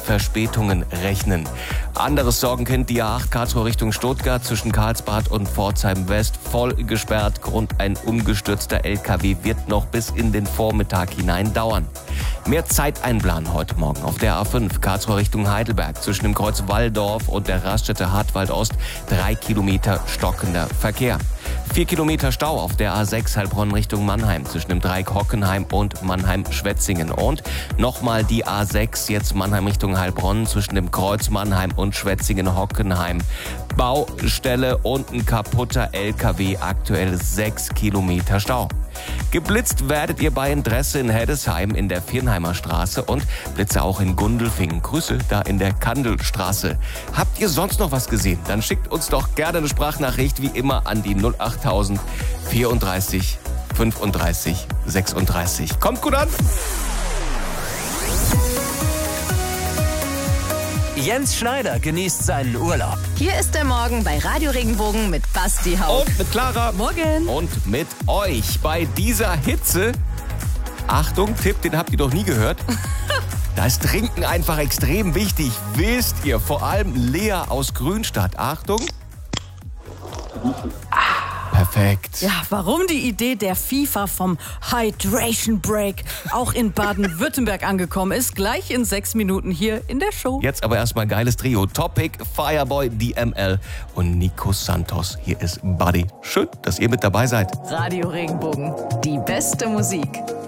Verspätungen rechnen. Anderes Sorgenkind, die A8 Karlsruhe Richtung Stuttgart zwischen Karlsbad und Pforzheim West voll gesperrt. Grund ein umgestürzter LKW wird noch bis in den Vormittag hinein dauern. Mehr Zeit einplanen heute Morgen auf der A5 Karlsruhe Richtung Heidelberg zwischen dem Kreuz Walldorf und der Raststätte Hartwald Ost 3 Kilometer stockender Verkehr. 4 Kilometer Stau auf der A6 Heilbronn Richtung Mannheim zwischen dem Dreieck Hockenheim und Mannheim-Schwetzingen. Und nochmal die A6 jetzt Mannheim Richtung Heilbronn zwischen dem Kreuz Mannheim und Schwetzingen-Hockenheim. Baustelle und ein kaputter LKW, aktuell 6 Kilometer Stau. Geblitzt werdet ihr bei Interesse in Heddesheim in der Viernheimer Straße und Blitze auch in Gundelfingen. Grüße da in der Kandelstraße. Habt ihr sonst noch was gesehen? Dann schickt uns doch gerne eine Sprachnachricht wie immer an die 08000 34 35 36. Kommt gut an! Jens Schneider genießt seinen Urlaub. Hier ist der Morgen bei Radio Regenbogen mit Basti Haug. Und mit Clara. Morgen. Und mit euch bei dieser Hitze. Achtung, Tipp, den habt ihr doch nie gehört. Da ist Trinken einfach extrem wichtig. Wisst ihr, vor allem Lea aus Grünstadt. Achtung. Perfekt. Ja, warum die Idee der FIFA vom Hydration Break auch in Baden-Württemberg angekommen ist, gleich in 6 Minuten hier in der Show. Jetzt aber erstmal geiles Trio. Topic, Fireboy, DML und Nico Santos. Hier ist Buddy. Schön, dass ihr mit dabei seid. Radio Regenbogen, die beste Musik.